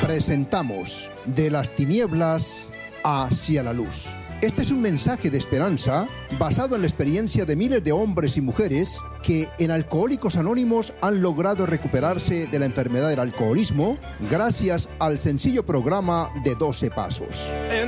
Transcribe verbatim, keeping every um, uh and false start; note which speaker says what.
Speaker 1: Presentamos De las tinieblas hacia la luz. Este es un mensaje de esperanza basado en la experiencia de miles de hombres y mujeres que en Alcohólicos Anónimos han logrado recuperarse de la enfermedad del alcoholismo gracias al sencillo programa de doce pasos.